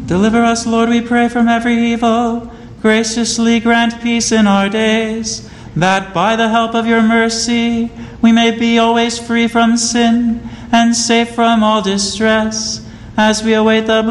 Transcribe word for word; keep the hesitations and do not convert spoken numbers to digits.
Deliver us, Lord, we pray, from every evil. Graciously grant peace in our days, that by the help of your mercy we may be always free from sin and safe from all distress, as we await the